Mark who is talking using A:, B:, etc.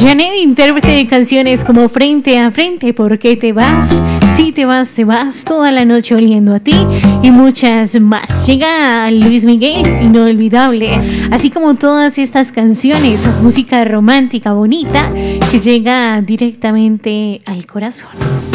A: Janet, intérprete de canciones como Frente a Frente, ¿por qué te vas? Si te vas, te vas, toda la noche oliendo a ti y muchas más. Llega Luis Miguel, inolvidable, así como todas estas canciones, música romántica bonita que llega directamente al corazón.